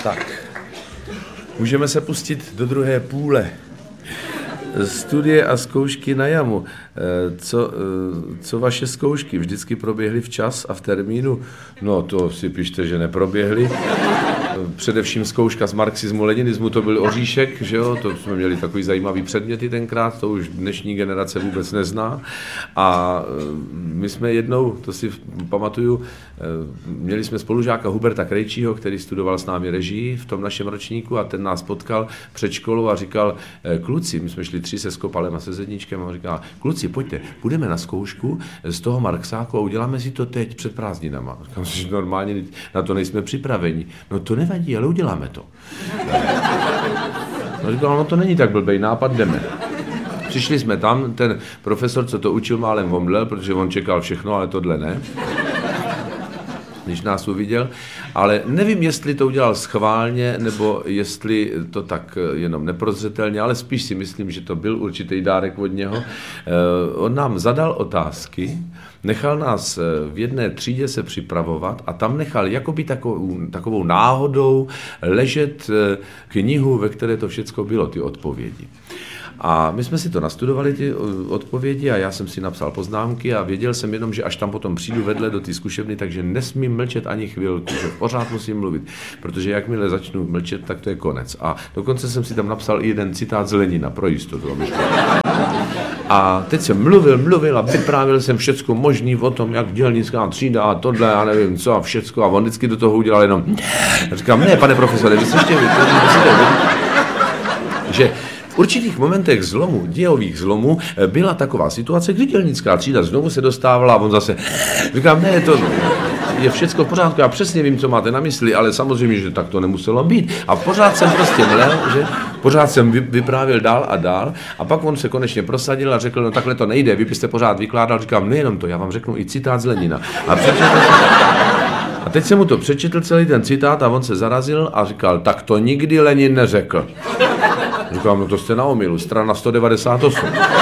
Tak, můžeme se pustit do druhé půle. Studie a zkoušky na jamu. Co vaše zkoušky? Vždycky proběhly včas a v termínu? No to si pište, že neproběhly. Především zkouška z marxismu, leninismu, to byl oříšek, že jo? To jsme měli takový zajímavý předměty tenkrát, to už dnešní generace vůbec nezná. A my jsme jednou, to si pamatuju, měli jsme spolužáka Huberta Krejčího, který studoval s námi režii v tom našem ročníku a ten nás potkal před školou a říkal, kluci, my jsme šli 3 se Skopalem a se Zedníčkem a on říkal, kluci, pojďte, půjdeme na zkoušku z toho Marxáku a uděláme si to teď před prázdninama. Říkám si, že normálně na to nejsme připraveni. No to nevadí, ale uděláme to. No říkal, no to není tak blbej nápad, jdeme. Přišli jsme tam, ten profesor, co to učil, málem omdlel, protože on čekal všechno, ale tohle ne. Když nás uviděl, ale nevím, jestli to udělal schválně, nebo jestli to tak jenom neprozřetelně, ale spíš si myslím, že to byl určitý dárek od něho. On nám zadal otázky, nechal nás v jedné třídě se připravovat a tam nechal jakoby takovou náhodou ležet knihu, ve které to všecko bylo, ty odpovědi. A my jsme si to nastudovali, ty odpovědi, a já jsem si napsal poznámky a věděl jsem jenom, že až tam potom přijdu vedle do té zkušebny, takže nesmím mlčet ani chvilku, že pořád musím mluvit, protože jakmile začnu mlčet, tak to je konec. A dokonce jsem si tam napsal i jeden citát z Lenina pro jistotu. A teď jsem mluvil a vyprávěl jsem všecko možný o tom, jak dělnická třída a tohle a nevím co a všecko a on vždycky do toho udělal jenom říkám, ne, pane profesore, vy jste že v určitých momentech zlomu, dějových zlomů, byla taková situace, kdy dělnická třída znovu se dostávala a on zase říkám, ne, to je všecko v pořádku, já přesně vím, co máte na mysli, ale samozřejmě, že tak to nemuselo být. A pořád jsem prostě mlel, že pořád jsem vyprávěl dál a dál a pak on se konečně prosadil a řekl, no takhle to nejde, vy byste pořád vykládal, říkám, nejenom to, já vám řeknu i citát z Lenina. A teď jsem mu to přečetl celý ten citát a on se zarazil a říkal, tak to nikdy Lenin neřekl. Říkám, no to jste na omylu, strana 198.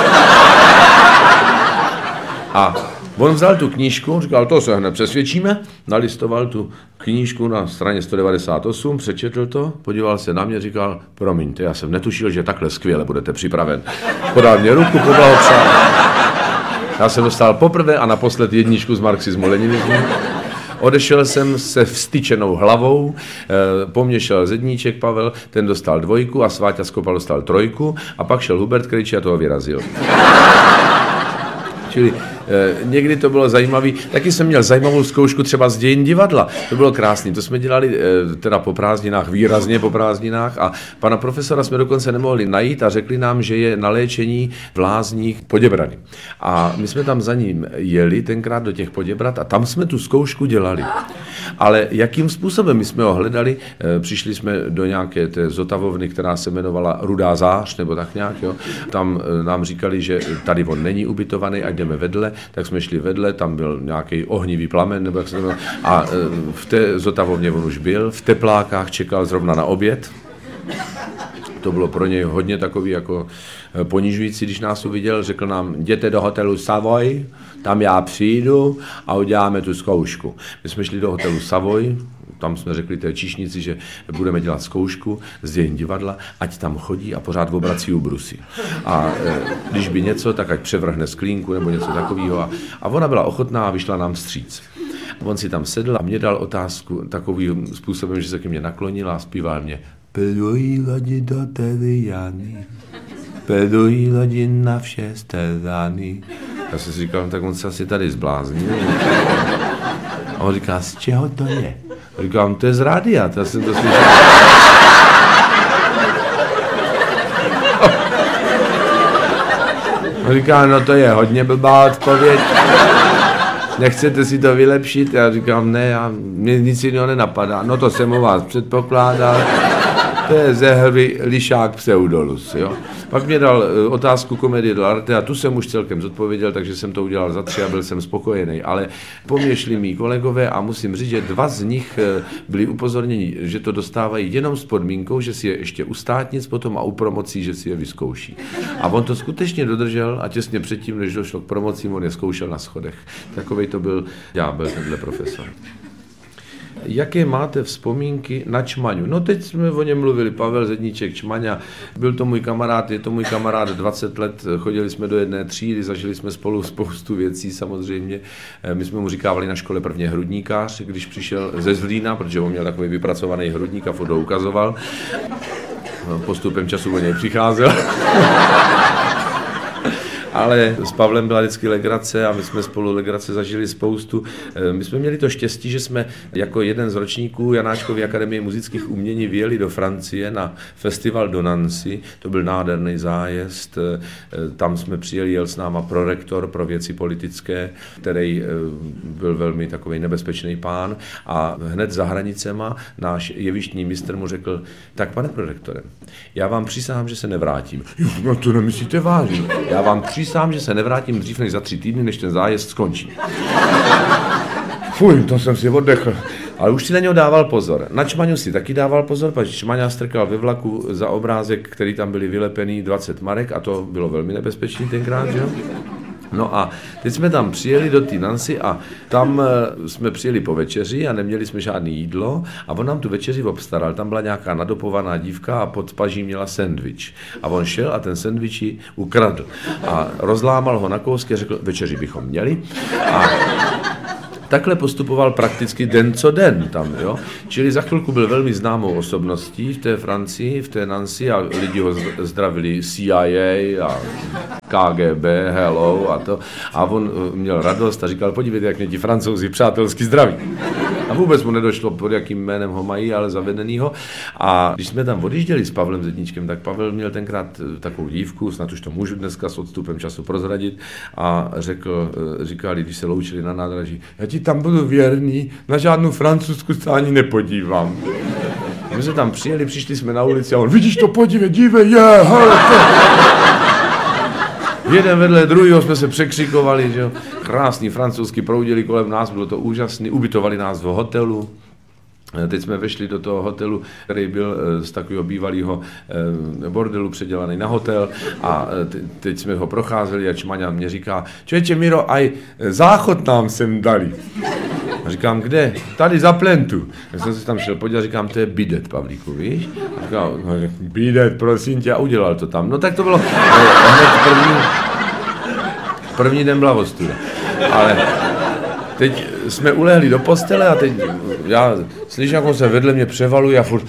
A on vzal tu knížku, říkal, to se hned přesvědčíme, nalistoval tu knížku na straně 198, přečetl to, podíval se na mě, říkal, promiňte, já jsem netušil, že takhle skvěle budete připraven. Podal mě ruku, poblahopřál. Já jsem dostal poprvé a naposled jedničku z marxismu, leninismu. Odešel jsem se vstyčenou hlavou, po mně šel Zedníček Pavel, ten dostal 2 a Sváťa Skopal dostal 3 a pak šel Hubert Krejčí a toho vyrazil. Čili někdy to bylo zajímavé. Taky jsem měl zajímavou zkoušku třeba z dějin divadla. To bylo krásné. To jsme dělali teda po prázdninách, výrazně po prázdninách a pana profesora jsme dokonce nemohli najít a řekli nám, že je na léčení v Lázních Poděbrady. A my jsme tam za ním jeli tenkrát do těch Poděbrad a tam jsme tu zkoušku dělali. Ale jakým způsobem my jsme ho hledali? Přišli jsme do nějaké té zotavovny, která se jmenovala Rudá zář, nebo tak nějak, jo. Tam nám říkali, že tady on není ubytovaný, ať jdeme vedle, tak jsme šli vedle, tam byl nějaký ohnivý plamen, nebo jak se to jmenuje. A v té zotavovně on už byl, v teplákách čekal zrovna na oběd. To bylo pro něj hodně takový jako ponižující, když nás uviděl, řekl nám, jděte do hotelu Savoy, tam já přijdu a uděláme tu zkoušku. My jsme šli do hotelu Savoy, tam jsme řekli té číšnici, že budeme dělat zkoušku z dějin divadla, ať tam chodí a pořád obrací ubrusy. A když by něco, tak ať převrhne sklínku nebo něco takového. A ona byla ochotná a vyšla nám vstříc. On si tam sedl a mě dal otázku takovým způsobem, že se ke mně naklonil a zpíval mě Pedují lodi do Teviany, pedují lodi na vše strany. Já jsem si říkal, tak on se asi tady zbláznil. A on říká, z čeho to je? A říkám, to je z rádia, to jsem to slyšel. A říká, no to je hodně blbá odpověď. Nechcete si to vylepšit? Já říkám, ne, mě nic jiného nenapadá. No to jsem u vás předpokládal. To je ze hry Lišák Pseudolus, jo. Pak mě dal otázku komedie dell'arte a tu jsem už celkem zodpověděl, takže jsem to udělal za 3 a byl jsem spokojený. Ale po mně šli mý kolegové a musím říct, že 2 z nich byli upozorněni, že to dostávají jenom s podmínkou, že si je ještě u státnic potom a u promocí, že si je vyzkouší. A on to skutečně dodržel a těsně předtím, než došlo k promocím, on je zkoušel na schodech. Takovej to byl, já byl tenhle profesor. jaké máte vzpomínky na Čmaňu? No teď jsme o něm mluvili, Pavel Zedníček, Čmaňa, byl to můj kamarád, je to můj kamarád 20 let, chodili jsme do jedné třídy, zažili jsme spolu spoustu věcí samozřejmě. My jsme mu říkávali na škole prvně hrudníkář, když přišel ze Zlína, protože on měl takový vypracovaný hrudník a furt ho ukazoval. Postupem času o něj přicházel. Ale s Pavlem byla vždycky legrace a my jsme spolu legrace zažili spoustu. My jsme měli to štěstí, že jsme jako jeden z ročníků Janáčkovy akademie muzických umění vyjeli do Francie na festival do Nancy. To byl nádherný zájezd. Tam jsme přijeli, jel s náma prorektor pro věci politické, který byl velmi takový nebezpečný pán. A hned za hranicema náš jevištní mistr mu řekl, tak pane prorektore, já vám přísahám, že se nevrátím. No to nemyslíte vážně. Já vám přísahám, že se nevrátím dřív než za 3 týdny, než ten zájezd skončí. Fuj, to jsem si oddechl. Ale už si na něho dával pozor. Na Čmaňu si taky dával pozor, protože Čmaňa strkal ve vlaku za obrázek, který tam byly vylepený 20 marek a to bylo velmi nebezpečný tenkrát, že jo? No a teď jsme tam přijeli do té Nancy a tam jsme přijeli po večeři a neměli jsme žádné jídlo a on nám tu večeři obstaral. Tam byla nějaká nadopovaná dívka a pod paží měla sendvič. A on šel a ten sendvič ji ukradl. A rozlámal ho na kousky a řekl, večeři bychom měli. A takhle postupoval prakticky den co den tam, jo. Čili za chvilku byl velmi známou osobností v té Francii, v té Nancy a lidi ho zdravili CIA a KGB, hello a to. A on měl radost a říkal, podívejte, jak mě ti Francouzi přátelsky zdraví. A vůbec mu nedošlo, pod jakým jménem ho mají, ale zavedenýho. A když jsme tam odjížděli s Pavlem Zedníčkem, tak Pavel měl tenkrát takovou dívku, snad už to můžu dneska s odstupem času prozradit, a říkali, když se loučili na nádraží, já ti tam budu věrný, na žádnou francouzsku se ani nepodívám. My jsme tam přijeli, přišli jsme na ulici a on, vidíš to, dívej, jeden vedle druhého jsme se překřikovali, že jo. Krásný francouzsky proudili kolem nás, bylo to úžasný, ubytovali nás v hotelu. Teď jsme vešli do toho hotelu, který byl z takového bývalého bordelu předělaný na hotel a teď jsme ho procházeli a Čmaňa mě říká, člověče Miro, aj záchod nám sem dali. A říkám, kde? Tady za plentu. Já jsem se tam šel podívat, říkám, to je bidet, Pavlíku, víš? A říkám, bidet, prosím tě, a udělal to tam. No tak to bylo hned první den byla ostuda. Ale teď jsme ulehli do postele a teď já slyším, jak on se vedle mě převaluje a furt...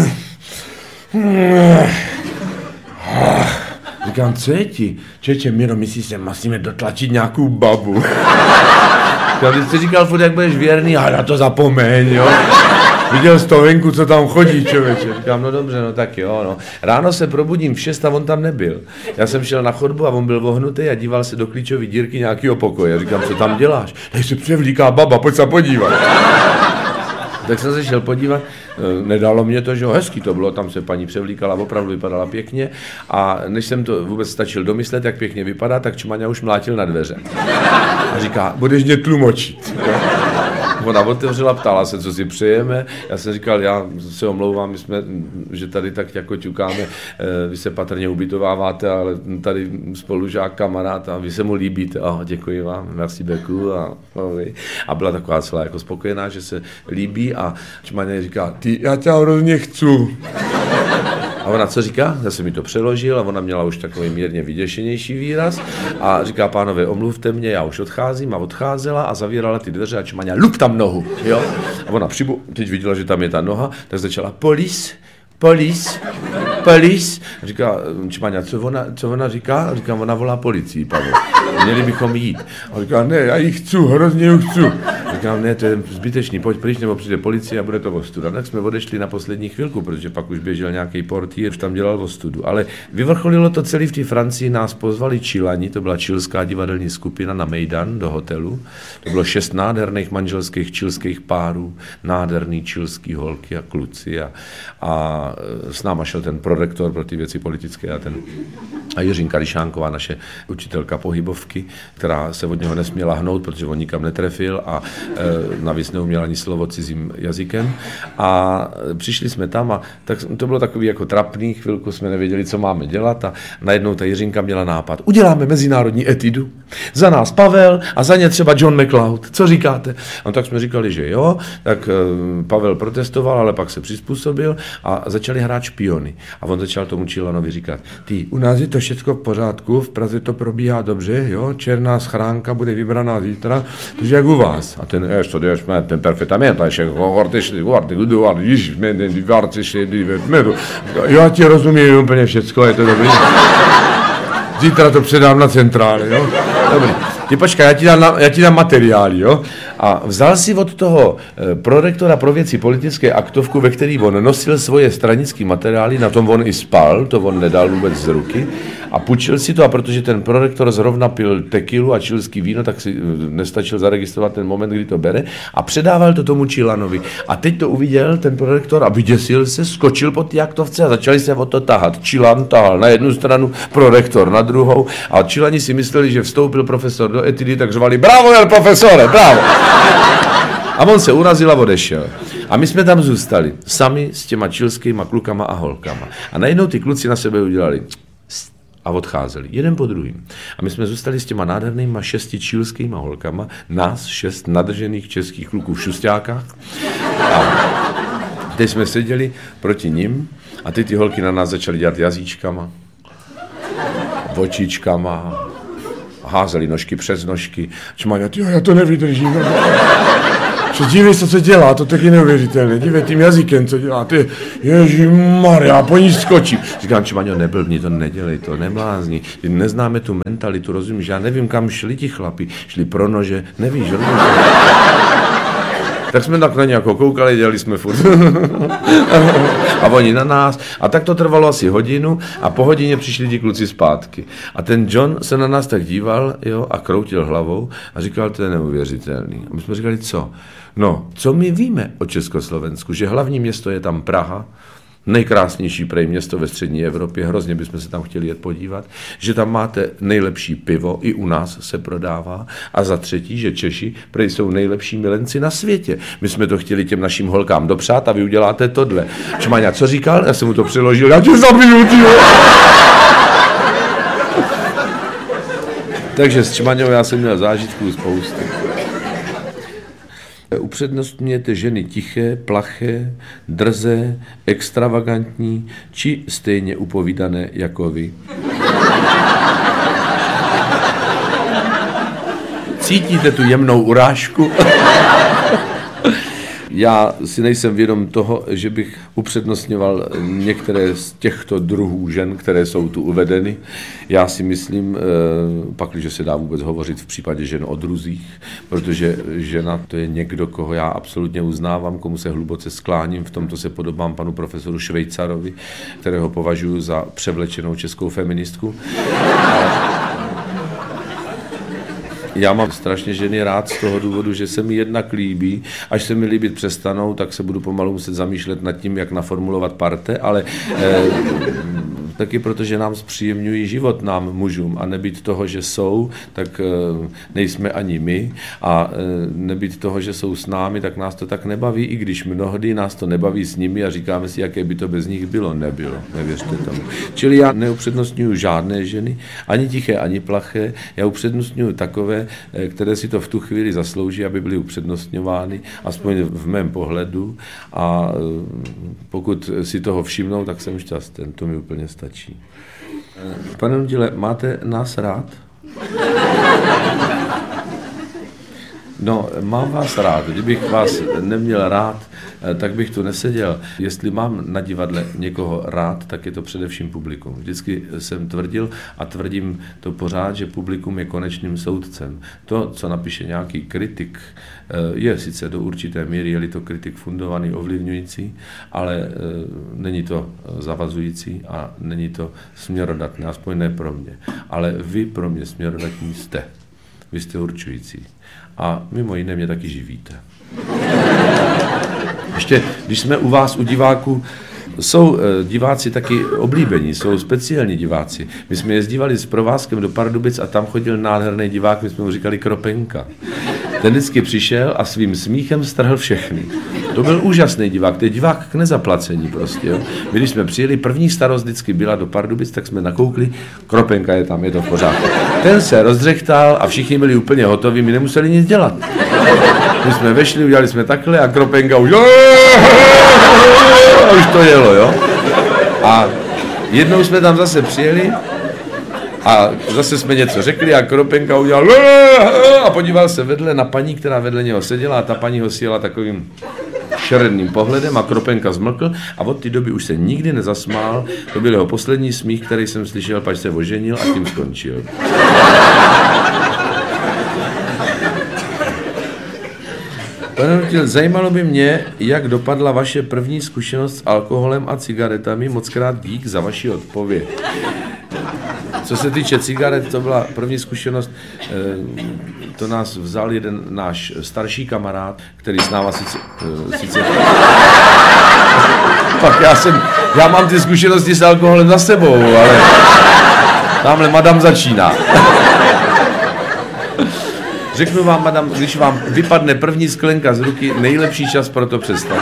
Říkám, co je ti? Čeče, Miro, myslíš, že musíme dotlačit nějakou babu. Když jsi říkal furt, jak budeš věrný, a na to zapomeň, jo. Viděl jsi to venku, co tam chodí, člověče. Říkám, no dobře, no tak jo, no. Ráno se probudím v 6 a on tam nebyl. Já jsem šel na chodbu a on byl vohnutý a díval se do klíčové dírky nějakého pokoje. Říkám, co tam děláš? Tady se převlíká baba, pojď se podívat. Tak jsem se šel podívat, nedalo mě to, že jo, hezký to bylo, tam se paní převlíkala, opravdu vypadala pěkně a než jsem to vůbec stačil domyslet, jak pěkně vypadá, tak Čmaňa už mlátil na dveře. A říká, budeš mě tlumočit. Ona otevřela, ptala se, co si přejeme. Já jsem říkal, já se omlouvám, že tady tak jako ťukáme, vy se patrně ubytováváte, ale tady spolužák, kamarád a vy se mu líbíte. Děkuji vám, merci beaucoup. A byla taková celá jako spokojená, že se líbí a Čmaňa říká, já tě hrozně chci. A ona co říká? Já jsem mi to přeložil a ona měla už takový mírně vyděšenější výraz a říká, pánové, omluvte mě, já už odcházím, a odcházela a zavírala ty dveře a Čmaňa, lup tam nohu, jo? A ona teď viděla, že tam je ta noha, tak začala, police. Říká Čmaňa, co ona říká? A říká, ona volá policii, Pavel. Měli bychom jít. A říká, ne, já ji chci, hrozně ji chci. Říkám, ne, to je zbytečný, pojď pryč, nebo přijde policie a bude to ostuda. Tak jsme odešli na poslední chvilku, protože pak už běžel nějaký portýr, už tam dělal ostudu. Ale vyvrcholilo to celý v té Francii, nás pozvali Čilani, to byla čilská divadelní skupina na Mejdan do hotelu. To bylo 6 nádherných manželských čilských párů, nádherný čilský holky a kluci a s náma šel ten prorektor pro ty věci politické a Jiřinka Ryšánková, naše učitelka pohybovky, která se od něho nesměla hnout, protože on nikam netrefil a navíc neuměl ani slovo cizím jazykem. A přišli jsme tam a tak to bylo takový jako trapný, chvilku jsme nevěděli, co máme dělat a najednou ta Jiřinka měla nápad. Uděláme mezinárodní etidu. Za nás Pavel a za ně třeba John McLeod. Co říkáte? No tak jsme říkali, že jo. Tak Pavel protestoval, ale pak se přizpůsobil a začali hrát špiony. A on začal tomu Čilanovi říkat, u nás je to všechno v pořádku, v Praze to probíhá dobře, jo, černá schránka bude vybraná zítra, takže jak u vás. A ten, ten perfettamente, já ti rozumím úplně všecko, je to dobrý. Zítra to předám na centrále, jo. Dobrý. Ty počkej, já ti dám materiály, jo. A vzal si od toho prorektora pro věci politické aktovku, ve který on nosil svoje stranické materiály, na tom on i spal, to on nedal vůbec z ruky, a půjčil si to, a protože ten prorektor zrovna pil tekilu a čilský víno, tak si nestačil zaregistrovat ten moment, kdy to bere, a předával to tomu Čilanovi. A teď to uviděl ten prorektor a vyděsil se, skočil po té aktovce a začali se o to tahat. Čilan tahal na jednu stranu, prorektor na druhou, a Čilani si mysleli, že vstoupil profesor do etidy, tak řvali, bravo, el profesore, bravo. A on se urazil a odešel. A my jsme tam zůstali, sami s těma čilskýma klukama a holkama. A najednou ty kluci na sebe udělali a odcházeli, jeden po druhým. A my jsme zůstali s těma nádhernýma 6 čilskýma holkama, nás 6 nadržených českých kluků v šustákách. A teď jsme seděli proti nim a ty holky na nás začaly dělat jazyčkama, očičkama, házeli nožky přes nožky. Čmáňa, já to nevydržím. Dívej se, co dělá, to taky neuvěřitelné. Dívej tím jazykem, co dělá. Ty, ježišmarja, po ní skočím. Říkám, Čmáňo, neblbni, to nedělej, to neblázni. Neznáme tu mentalitu, rozumíš? Já nevím, kam šli ti chlapi. Šli pro nože, nevíš, rozumíš? Tak jsme tak na ně jako koukali, dělali jsme furt. A oni na nás. A tak to trvalo asi hodinu a po hodině přišli ti kluci zpátky. A ten John se na nás tak díval, jo, a kroutil hlavou a říkal, to je neuvěřitelný. A my jsme říkali, co? No, co my víme o Československu? Že hlavní město je tam Praha, nejkrásnější prej město ve střední Evropě, hrozně bychom se tam chtěli jet podívat, že tam máte nejlepší pivo, i u nás se prodává, a za třetí, že Češi prej jsou nejlepší milenci na světě. My jsme to chtěli těm našim holkám dopřát a vy uděláte tohle. Čmaňa, co říkal? Já jsem mu to přiložil, já tě zabiju, tyjo. Takže s Čmaňou já jsem měl zážitků spoustu. Upřednostňujete ženy tiché, plaché, drzé, extravagantní či stejně upovídané jako vy? Cítíte tu jemnou urážku? Já si nejsem vědom toho, že bych upřednostňoval některé z těchto druhů žen, které jsou tu uvedeny. Já si myslím, pakliže se dá vůbec hovořit v případě žen o druzích, protože žena to je někdo, koho já absolutně uznávám, komu se hluboce skláním, v tomto se podobám panu profesoru Švejcarovi, kterého považuji za převlečenou českou feministku. Já mám strašně ženy rád z toho důvodu, že se mi jednak líbí. Až se mi líbit přestanou, tak se budu pomalu muset zamýšlet nad tím, jak naformulovat parte, ale taky protože nám zpříjemňují život nám mužům a nebýt toho, že jsou, tak nejsme ani my a nebýt toho, že jsou s námi, tak nás to tak nebaví, i když mnohdy nás to nebaví s nimi a říkáme si, jaké by to bez nich bylo. Nebylo, nevěřte tomu. Čili já neupřednostňuji žádné ženy, ani tiché, ani plaché, já upřednostňuji takové, které si to v tu chvíli zaslouží, aby byly upřednostňovány, aspoň v mém pohledu, a pokud si toho všimnou, tak jsem šťastný, to mi úplně stačí. Pane Nudile, máte nás rád? No, mám vás rád. Kdybych vás neměl rád, tak bych tu neseděl. Jestli mám na divadle někoho rád, tak je to především publikum. Vždycky jsem tvrdil a tvrdím to pořád, že publikum je konečným soudcem. To, co napíše nějaký kritik, je sice do určité míry, je-li to kritik fundovaný, ovlivňující, ale není to zavazující a není to směrodatné, aspoň ne pro mě. Ale vy pro mě směrodatní jste. Vy jste určující. A mimo jiné mě taky živíte. Ještě, když jsme u vás, u diváků, jsou diváci taky oblíbení, jsou speciální diváci. My jsme jezdívali s provázkem do Pardubic a tam chodil nádherný divák, my jsme mu říkali Kropenka. Ten vždycky přišel a svým smíchem strhl všechny. To byl úžasný divák, to je divák k nezaplacení prostě. Jo. My, když jsme přijeli, první starost vždycky byla do Pardubic, tak jsme nakoukli, Kropenka je tam, je to v pořádku. Ten se rozřechtal a všichni byli úplně hotoví, my nemuseli nic dělat. My jsme vešli, udělali jsme takhle a Kropenka už... A už to jelo, jo. A jednou jsme tam zase přijeli a zase jsme něco řekli a Kropenka udělal a podíval se vedle na paní, která vedle něho seděla a ta paní ho sjela takovým šeredným pohledem a Kropenka zmlkl a od té doby už se nikdy nezasmál. To byl jeho poslední smích, který jsem slyšel, pač se oženil a tím skončil. Pane Nutil, zajímalo by mě, jak dopadla vaše první zkušenost s alkoholem a cigaretami. Mockrát dík za vaši odpověď. Co se týče cigaret, to byla první zkušenost, to nás vzal jeden náš starší kamarád, který s náma sice... Pak já mám ty zkušenosti s alkoholem za sebou, ale tamhle madam začíná. Řeknu vám, madam, když vám vypadne první sklenka z ruky, nejlepší čas pro to přestat.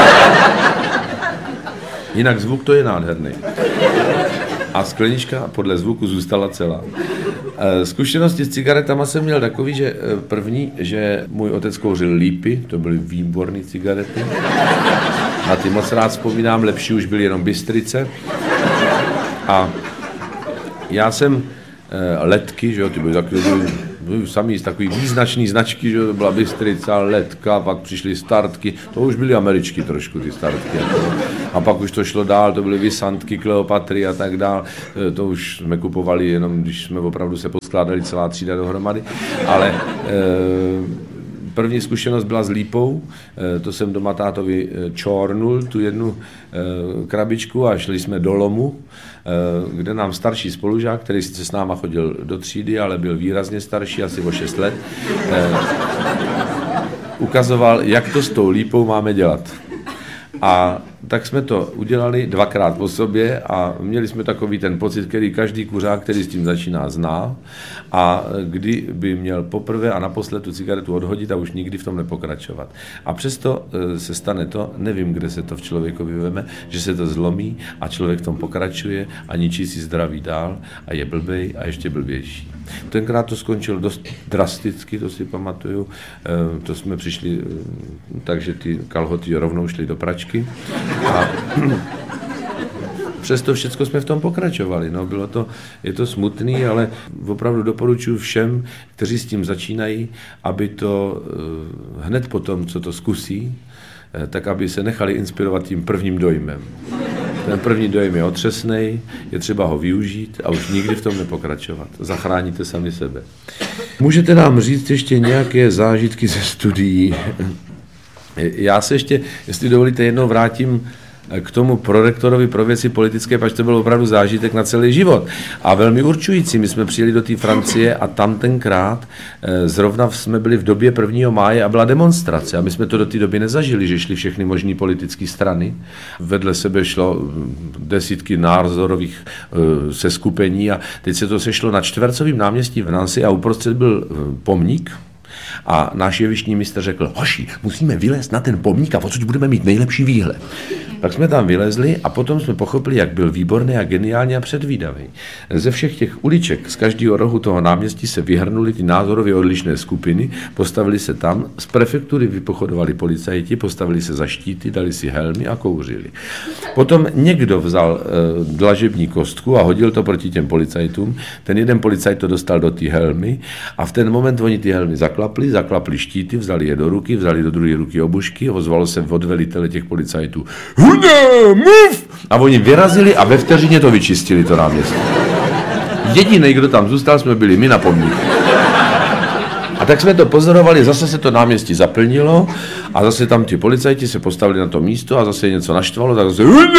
Jinak zvuk to je nádherný. A sklenička podle zvuku zůstala celá. Zkušenosti s cigaretama jsem měl takový, že první, že můj otec kouřil lípy, to byly výborné cigarety. Na ty moc rád vzpomínám, lepší už byly jenom Bystrice. A já jsem letky, že jo, ty byly samý takový význačný značky, že to byla Bystrica, Letka, pak přišly Startky, to už byly Američky trošku ty Startky. A pak už to šlo dál, to byly Vysantky, Kleopatry a tak dál, to už jsme kupovali jenom, když jsme opravdu se poskládali celá třída dohromady, ale první zkušenost byla s lípou, to jsem doma tátovi čornul tu jednu krabičku a šli jsme do lomu, kde nám starší spolužák, který sice s náma chodil do třídy, ale byl výrazně starší, asi o 6 let, ukazoval, jak to s tou lípou máme dělat. A tak jsme to udělali 2krát po sobě a měli jsme takový ten pocit, který každý kuřák, který s tím začíná, zná. A kdy by měl poprvé a naposled tu cigaretu odhodit a už nikdy v tom nepokračovat. A přesto se stane to, nevím, kde se to v člověkovi veme, že se to zlomí a člověk v tom pokračuje a ničí si zdraví dál a je blbej a ještě blbější. Tenkrát to skončilo dost drasticky, to si pamatuju. To jsme přišli, takže ty kalhoty rovnou šly do pračky. A přesto všechno jsme v tom pokračovali. No, je to smutný, ale opravdu doporučuji všem, kteří s tím začínají, aby to hned potom, co to zkusí, tak aby se nechali inspirovat tím prvním dojmem. Ten první dojem je otřesnej, je třeba ho využít a už nikdy v tom nepokračovat. Zachráníte sami sebe. Můžete nám říct ještě nějaké zážitky ze studií? Já se ještě, jestli dovolíte, jednou vrátím k tomu prorektorovi pro věci politické, protože to byl opravdu zážitek na celý život. A velmi určující. My jsme přijeli do té Francie a tam tenkrát zrovna jsme byli v době 1. máje a byla demonstrace. A my jsme to do té doby nezažili, že šly všechny možné politické strany. Vedle sebe šlo desítky názorových seskupení a teď se to sešlo na Čtvercovém náměstí v Nancy a uprostřed byl pomník. A náš jevištní mistr řekl, hoši, musíme vylézt na ten pomník a odsud budeme mít nejlepší výhled. Tak jsme tam vylezli a potom jsme pochopili, jak byl výborný a geniální a předvídavý. Ze všech těch uliček, z každého rohu toho náměstí se vyhrnuly ty názorově odlišné skupiny, postavili se tam, z prefektury vypochodovali policajti, postavili se za štíty, dali si helmy a kouřili. Potom někdo vzal dlažební kostku a hodil to proti těm policajtům. Ten jeden policajt to dostal do té helmy a v ten moment oni ty helmy zaklapli štíty, vzali je do ruky, vzali do druhé ruky obušky, ozvalo se od velitele těch policajtů move! A oni vyrazili a ve vteřině to vyčistili, to náměstí. Jediný, kdo tam zůstal, jsme byli my na pomníku. A tak jsme to pozorovali, zase se to náměstí zaplnilo a zase tam ti policajti se postavili na to místo a zase něco naštvalo, tak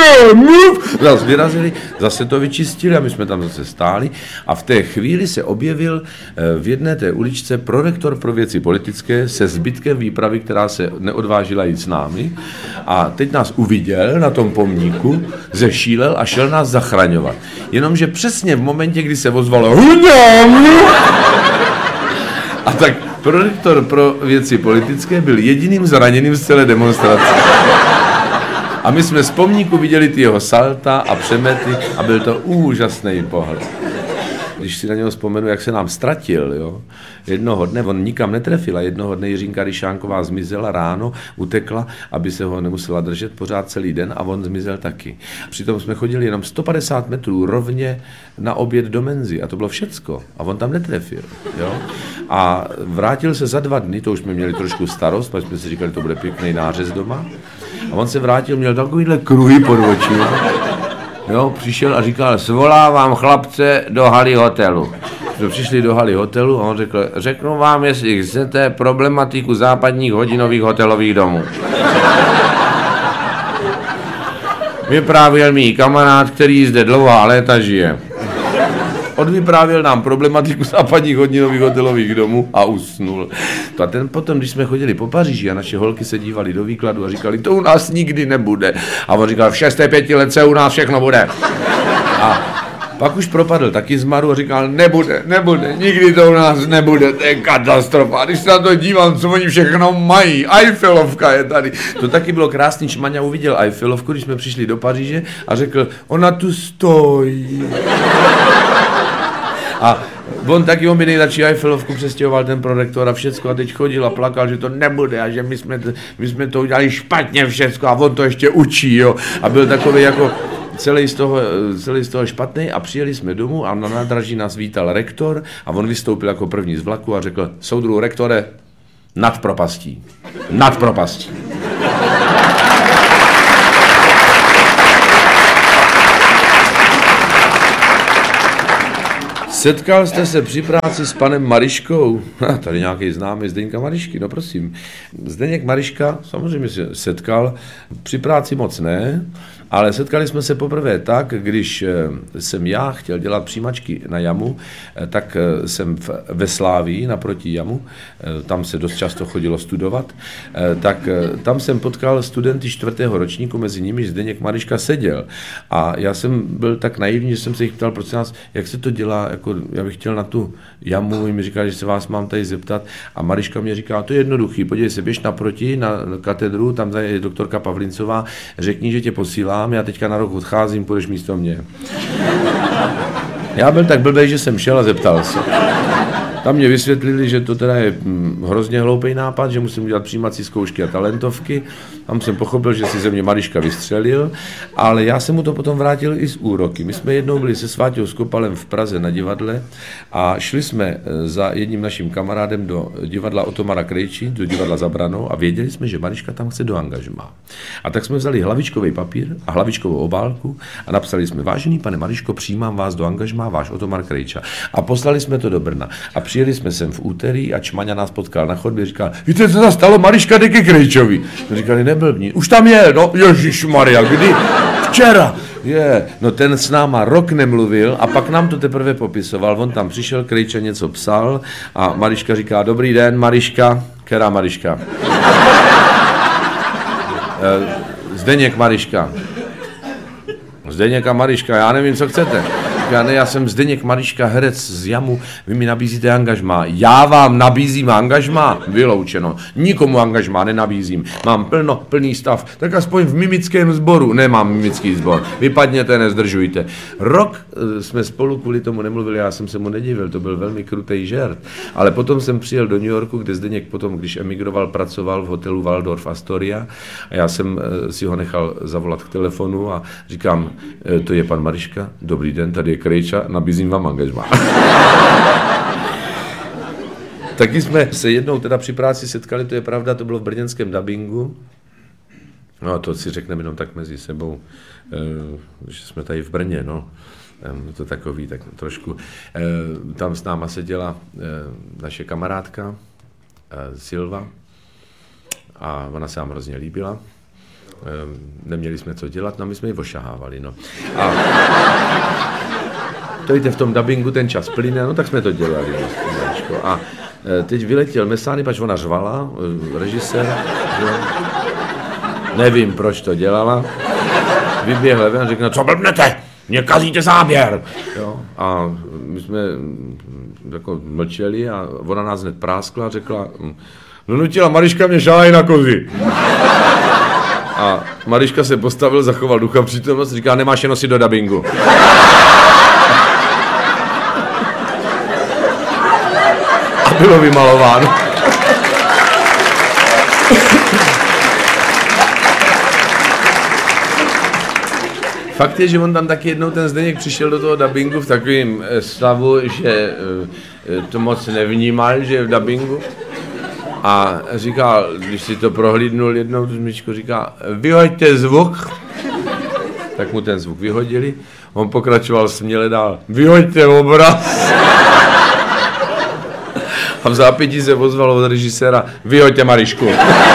zase vyrazili, zase to vyčistili a my jsme tam zase stáli a v té chvíli se objevil v jedné té uličce prorektor pro věci politické se zbytkem výpravy, která se neodvážila jít s námi a teď nás uviděl na tom pomníku, zešílel a šel nás zachraňovat. Jenomže přesně v momentě, kdy se ozvalo a Prorektor pro věci politické byl jediným zraněným z celé demonstrace. A my jsme z pomníku viděli ty jeho salta a přemety a byl to úžasný pohled. Když si na něho vzpomenu, jak se nám ztratil, jo. Jednoho dne, on nikam netrefil a jednoho dne Jiřinka Ryšánková zmizela ráno, utekla, aby se ho nemusela držet pořád celý den a on zmizel taky. Přitom jsme chodili jenom 150 metrů rovně na oběd do Menzy a to bylo všecko a on tam netrefil, jo. A vrátil se za 2 dny, to už jsme měli trošku starost, protože jsme si říkali, to bude pěkný nářez doma. A on se vrátil, měl takovýhle kruhy pod očima. Jo, přišel a říkal, svolávám chlapce do haly hotelu. Jsme přišli do haly hotelu a on řekl, řeknu vám, jestli chcete problematiku západních hodinových hotelových domů. Vyprávěl mi kamarád, který zde dlouhá léta žije. Odvyprávěl nám problematiku západních hodinových hotelových domů a usnul. A ten potom, když jsme chodili po Paříži a naše holky se dívali do výkladu a říkali, to u nás nikdy nebude. A on říkal, v 6. letce u nás všechno bude. A pak už propadl taky zmaru a říkal, nebude, nikdy to u nás nebude, to je katastrofa. A když se na to dívám, co oni všechno mají, Eiffelovka je tady. To taky bylo krásný, Šmaňa uviděl Eiffelovku, když jsme přišli do Paříže a řekl, ona tu stojí. A on by nejradši Eiffelovku přestěhoval ten prorektor a všecko a teď chodil a plakal, že to nebude a že my jsme to udělali špatně všecko a on to ještě učí, jo. A byl takový jako celý z toho špatný a přijeli jsme domů a na nádraží nás vítal rektor a on vystoupil jako první z vlaku a řekl, soudruhu rektore, nad propastí. Setkal jste se při práci s panem Mariškou? Tady nějaký známý Zdeňka Marišky, no prosím. Zdeněk Mariška samozřejmě se setkal, při práci moc ne, ale setkali jsme se poprvé tak, když jsem já chtěl dělat přijímačky na jamu, tak jsem ve Slávii naproti jamu, tam se dost často chodilo studovat, tak tam jsem potkal studenty 4. ročníku, mezi nimi Zdeněk Mariška seděl. A já jsem byl tak naivní, že jsem se jich ptal, prosím nás, jak se to dělá, jako já bych chtěl na tu jamu, mi říkali, že se vás mám tady zeptat a Mariška mě říká, to je jednoduchý, podívej se, běž naproti na katedru, tam je doktorka Pavlincová, řekni, že tě posílám, já teďka na rok odcházím, půjdeš místo mě. Já byl tak blbej, že jsem šel a zeptal se. Tam mě vysvětlili, že to teda je hrozně hloupý nápad, že musím udělat přijímací zkoušky a talentovky. Tam jsem pochopil, že si ze mě Mariška vystřelil, ale já jsem mu to potom vrátil i z úroky. My jsme jednou byli se Sváťou Skopalem v Praze na divadle a šli jsme za jedním naším kamarádem do divadla Otomara Krejčí, do divadla Za branou a věděli jsme, že Mariška tam chce do angažmá. A tak jsme vzali hlavičkový papír a hlavičkovou obálku a napsali jsme, vážený pane Mariško, přijímám vás do angažmá, váš Otomar Krejča. A poslali jsme to do Brna. A přijeli jsme sem v úterý a Čmaňa nás potkal na chodbě, říkal, víte, co se stalo, Mariška jde ke Krejčovi. My říkali, neblbni, už tam je, no, ježišmarja, kdy? Včera. No ten s náma rok nemluvil a pak nám to teprve popisoval, on tam přišel, Krejča něco psal a Mariška říká, dobrý den, Mariška, která Mariška? Zdeněk Mariška. Zdeněk a Mariška, já nevím, co chcete. Já jsem Zdeněk Mariška, herec z jamu, vy mi nabízíte angažmá. Já vám nabízím angažmá? Vyloučeno. Nikomu angažmá nenabízím. Mám plný stav. Tak aspoň v mimickém sboru. Nemám mimický sbor. Vypadněte, nezdržujte. Rok jsme spolu kvůli tomu nemluvili, já jsem se mu nedivil, to byl velmi krutej žert. Ale potom jsem přijel do New Yorku, kde Zdeněk potom, když emigroval, pracoval v hotelu Waldorf Astoria a já jsem si ho nechal zavolat k telefonu a říkám, to je pan Mariška, dobrý den, tady je Krejča, nabízím vám angažmá. Taky jsme se jednou teda při práci setkali, to je pravda, to bylo v brněnském dabingu. No a to si řekneme jenom tak mezi sebou, že jsme tady v Brně, no. To takový, tak trošku. Tam s náma seděla naše kamarádka Silva a ona se nám hrozně líbila. Neměli jsme co dělat, no my jsme ji ošahávali, no. A to víte, v tom dabingu ten čas plyne, no tak jsme to dělali. A teď vyletěl Mesány, pač ona řvala, režisér, nevím, proč to dělala, vyběhl ven a řekl, no co blbnete, mě kazíte záběr. Jo? A my jsme jako mlčeli a ona nás hned práskla a řekla, no nutila Mariška mě šáhaj na kozy. A Mariška se postavil, zachoval ducha přítomnost, říká, nemáš je nosit do dabingu. A bylo vymalováno. Fakt je, že on tam taky jednou ten Zdeněk přišel do toho dabingu v takovém stavu, že to moc nevnímal, že je v dabingu. A říkal, když si to prohlídnul jednou tu smyčku, říká, vyhoďte zvuk. Tak mu ten zvuk vyhodili. On pokračoval směle dál, vyhoďte obraz. A v zápětí se ozval od režiséra, vyhoďte Marišku.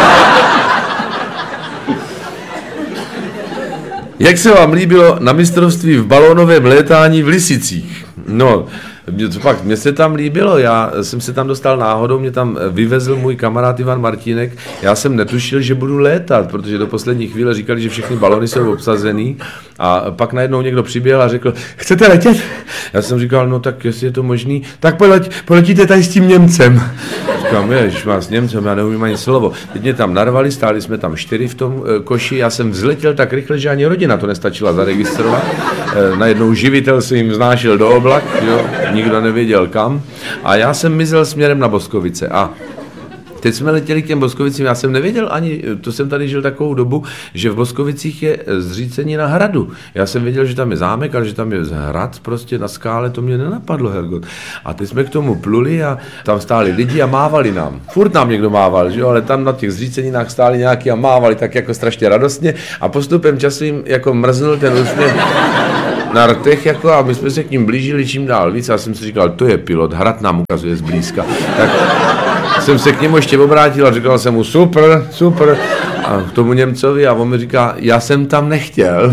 Jak se vám líbilo na mistrovství v balónovém létání v Lisicích? No, mně se tam líbilo, já jsem se tam dostal náhodou, mě tam vyvezl můj kamarád Ivan Martínek, já jsem netušil, že budu létat, protože do poslední chvíle říkali, že všechny balony jsou obsazený a pak najednou někdo přiběhl a řekl, chcete letět? Já jsem říkal, no tak jestli je to možný, tak poletíte tady s tím Němcem. Říkám, ježiš, má s Němcem, já neumím ani slovo. Teď mě tam narvali, stáli jsme tam 4 v tom koši, já jsem vzletěl tak rychle, že ani rodina to nestačila zaregistrovat. Najednou živitel se jim vznášel do oblak, jo, nikdo nevěděl kam. A já jsem mizel směrem na Boskovice. A teď jsme letěli k těm Boskovicím, já jsem nevěděl ani, to jsem tady žil takovou dobu, že v Boskovicích je zřícenina hradu. Já jsem věděl, že tam je zámek, ale že tam je hrad prostě na skále, to mě nenapadlo, Hergot. A teď jsme k tomu pluli a tam stáli lidi a mávali nám. Furt nám někdo mával, že jo, ale tam na těch zříceninách stáli nějaký a mávali tak jako strašně radostně a postupem času jim jako mrznul ten úsměv na rtech, jako, a my jsme se k ním blížili čím dál víc a já jsem si říkal, to je pilot, hrad nám ukazuje zblízka. Tak jsem se k němu ještě obrátil a říkal jsem mu super, super. A k tomu Němcovi a on mi říká, já jsem tam nechtěl.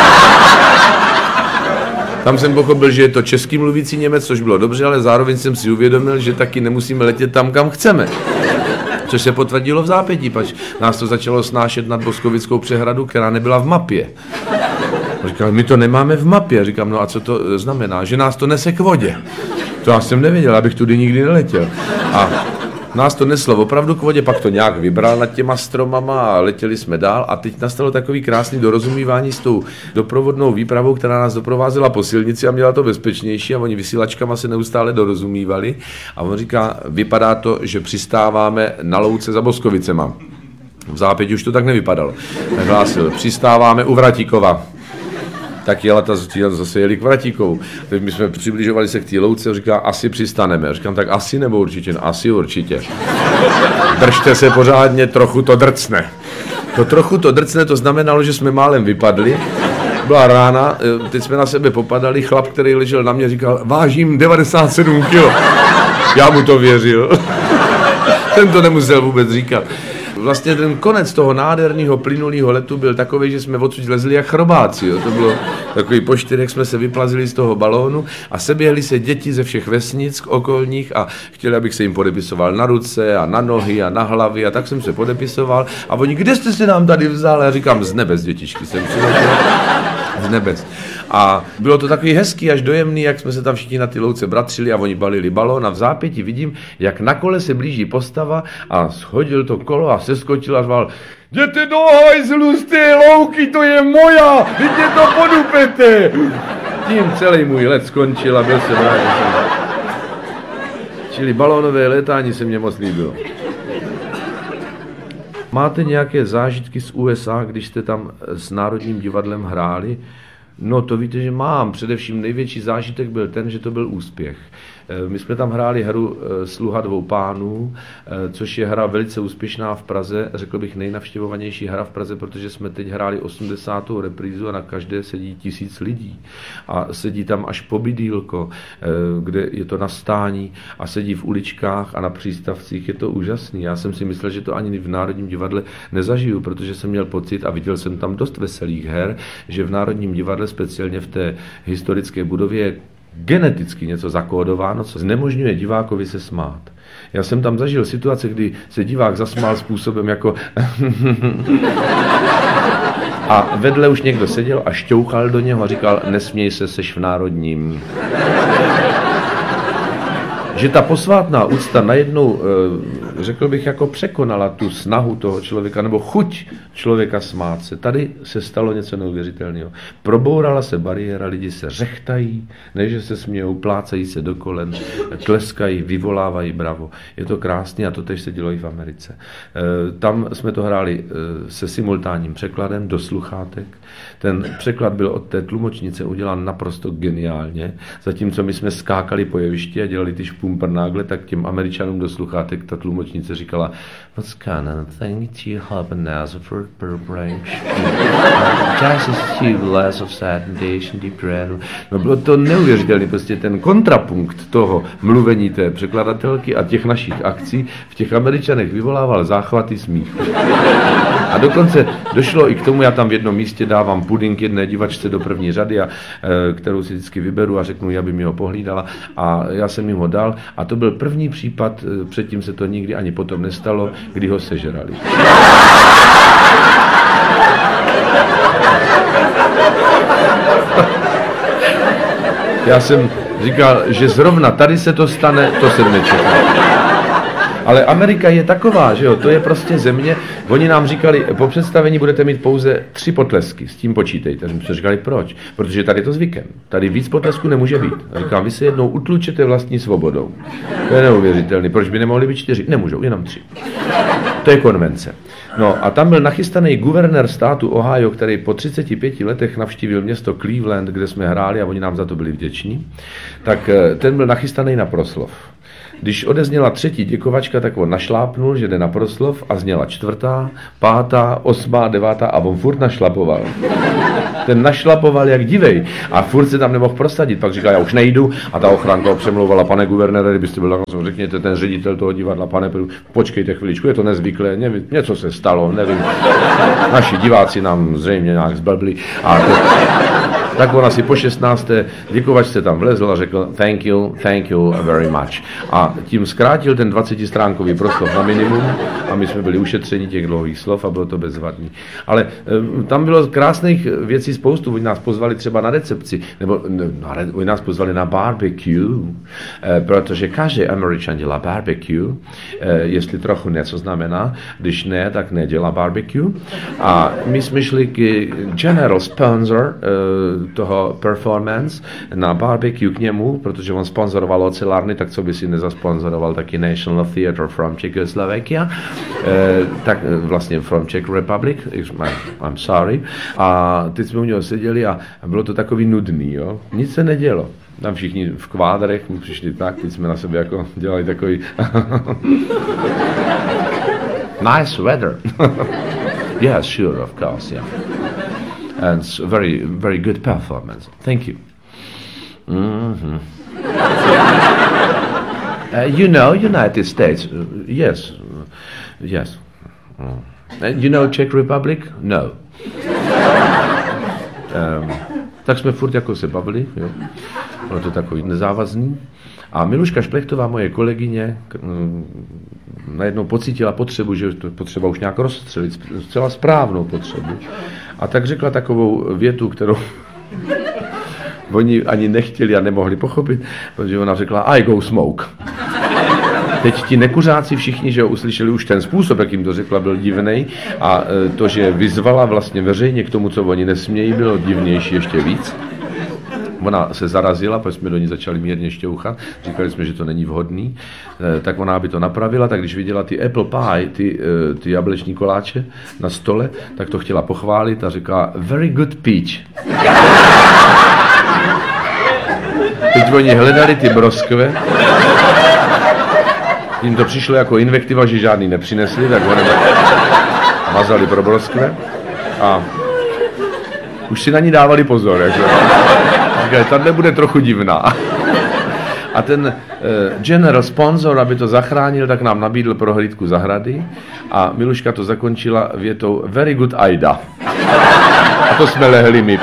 Tam jsem pochopil, že je to český mluvící Němec, což bylo dobře, ale zároveň jsem si uvědomil, že taky nemusíme letět tam, kam chceme. Což se potvrdilo v zápětí, pač nás to začalo snášet nad Boskovickou přehradu, která nebyla v mapě. Říkal, my to nemáme v mapě. Říkám, no a co to znamená? Že nás to nese k vodě. To já jsem nevěděl, abych tudy nikdy neletěl. A nás to neslo opravdu k vodě, pak to nějak vybral nad těma stromama a letěli jsme dál a teď nastalo takový krásný dorozumívání s tou doprovodnou výpravou, která nás doprovázela po silnici a měla to bezpečnější a oni vysílačkama se neustále dorozumívali a on říká, vypadá to, že přistáváme na louce za Boskovicema. V zápěti už to tak nevypadalo. Tak hlásil, přistáváme u Vratíkova. Tak jela zase jeli k Vratíkovu. Teď my jsme přibližovali se k té louce a říká, asi přistaneme. Říkám, tak asi nebo určitě? No, asi určitě. Držte se pořádně, trochu to drcne. To trochu to drcne, to znamenalo, že jsme málem vypadli. Byla rána, teď jsme na sebe popadali, chlap, který ležel na mě, říkal, vážím 97 kg. Já mu to věřil. Ten to nemusel vůbec říkat. Vlastně ten konec toho nádherného plynulého letu byl takový, že jsme odsud lezli jak chrobáci. Jo. To bylo takový po 4, jsme se vyplazili z toho balónu a seběhli se děti ze všech vesnic okolních a chtěli, abych se jim podepisoval na ruce a na nohy a na hlavy a tak jsem se podepisoval a oni, kde jste se nám tady vzal? A já říkám, z nebes, dětičky, jsem přiletěl. Z nebes. A bylo to takový hezký až dojemný, jak jsme se tam všichni na ty louce bratřili a oni balili balón a v zápěti vidím, jak na kole se blíží postava a shodil to kolo a seskočil a řval, jděte do hajzlu z té louky, to je moja, jděte to podupete. Tím celý můj let skončil a byl jsem rád. Čili balónové létání se mně moc líbilo. Máte nějaké zážitky z USA, když jste tam s Národním divadlem hráli? No to víte, že mám. Především největší zážitek byl ten, že to byl úspěch. My jsme tam hráli hru Sluha dvou pánů, což je hra velice úspěšná v Praze, řekl bych nejnavštěvovanější hra v Praze, protože jsme teď hráli 80. reprízu a na každé sedí 1000 lidí. A sedí tam až po bydýlko, kde je to na stání a sedí v uličkách a na přístavcích. Je to úžasný. Já jsem si myslel, že to ani v Národním divadle nezažiju, protože jsem měl pocit a viděl jsem tam dost veselých her, že v Národním divadle, speciálně v té historické budově, je geneticky něco zakódováno, co znemožňuje divákovi se smát. Já jsem tam zažil situace, kdy se divák zasmál způsobem jako a vedle už někdo seděl a šťouchal do něho a říkal, nesměj se, seš v Národním. že ta posvátná úcta najednou, řekl bych, jako překonala tu snahu toho člověka, nebo chuť člověka smát se. Tady se stalo něco neuvěřitelného. Probourala se bariéra, lidi se řechtají, ne, že se smějou, plácají se do kolen, tleskají, vyvolávají bravo. Je to krásné a to tež se dělo i v Americe. Tam jsme to hráli se simultánním překladem do sluchátek. Ten překlad byl od té tlumočnice udělán naprosto geniálně. Zatímco my jsme skákali po jevišti a dělali ty špumprnágle, tak těm Američanům do sluchátek ta tlumočnice říkala What's kind of thing you have an answer for brain? Just as you less of sanitation, deep dread. No bylo to neuvěřitelné, prostě ten kontrapunkt toho mluvení té překladatelky a těch našich akcí v těch Američanech vyvolával záchvaty smíchu. A dokonce došlo i k tomu, já tam v jednom místě dávám pudink jedné divačce do první řady, kterou si vždycky vyberu a řeknu, aby mi ho pohlídala. A já jsem jim ho dal a to byl první případ, předtím se to nikdy ani potom nestalo, kdy ho sežrali. Já jsem říkal, že zrovna tady se to stane, to jsem nečekal. Ale Amerika je taková, že jo, to je prostě země. Oni nám říkali, po představení budete mít pouze 3 potlesky, s tím počítejte. My jsme říkali, proč? Protože tady je to zvykem. Tady víc potlesků nemůže být. A říkám, vy se jednou utlučete vlastní svobodou. To je neuvěřitelné. Proč by nemohli být 4? Nemůžou, jenom 3. To je konvence. No a tam byl nachystaný guvernér státu Ohio, který po 35 letech navštívil město Cleveland, kde jsme hráli a oni nám za to byli vděční. Tak ten byl nachystaný na proslov. Když odezněla 3. děkovačka, tak on našlápnul, že jde na proslov a zněla 4., 5., 8., 9. a on furt našlapoval. Ten našlapoval jak divej a furt se tam nemohl prosadit. Pak říkal, já už nejdu a ta ochránka ho přemlouvala, pane guvernére, kdybyste byl tak, řekněte, ten ředitel toho divadla, pane, počkejte chviličku, je to nezvyklé, něco se stalo, nevím. Naši diváci nám zřejmě nějak zblbli. A tak on asi po 16. děkovačce tam vlezl a řekl thank you very much. A tím zkrátil ten 20stránkový proslov na minimum a my jsme byli ušetřeni těch dlouhých slov a bylo to bezvadný. Ale tam bylo krásných věcí spoustu. Oni nás pozvali třeba na recepci, nebo oni nás pozvali na barbecue, protože každý Američan dělá barbecue, jestli trochu něco znamená, když ne, tak nedělá barbecue. A my jsme šli k general sponsor toho performance na barbecue k němu, protože on sponzoroval ocelárny, tak co by si nezasponzoroval taky National Theatre from Czechoslovakia, tak vlastně from Czech Republic, I'm sorry. A teď jsme u něho seděli a bylo to takový nudný, jo. Nic se nedělo. Tam všichni v kvádrech, my přišli tak, teď jsme na sebe jako dělali takový nice weather. Yes, sure, of course, yeah. And it's very, very good performance. Thank you. Mm-hmm. You know United States? Yes. Yes. You know Czech Republic? No. Tak jsme furt jako se bavili, jo. Bylo to takový nezávazný. A Miluška Šplechtová, moje kolegyně, najednou pocítila potřebu, že to potřeba už nějak rozstřelit, zcela správnou potřebu. A tak řekla takovou větu, kterou oni ani nechtěli a nemohli pochopit, protože ona řekla I go smoke. Teď ti nekuřáci všichni, že ho uslyšeli už ten způsob, jak jim to řekla, byl divnej a to, že vyzvala vlastně veřejně k tomu, co oni nesmějí, bylo divnější ještě víc. Ona se zarazila, protože jsme do ní začali mírně šťouchat, říkali jsme, že to není vhodný, tak ona by to napravila, tak když viděla ty apple pie, ty jableční koláče na stole, tak to chtěla pochválit a říká very good peach. Teď oni hledali ty broskve, jim to přišlo jako invektiva, že žádný nepřinesli, tak oni mazali pro broskve a už si na ní dávali pozor. Jako. Říkali, tady bude trochu divná. A ten general sponsor, aby to zachránil, tak nám nabídl prohlídku zahrady a Miluška to zakončila větou very good Aida. A to jsme lehli my.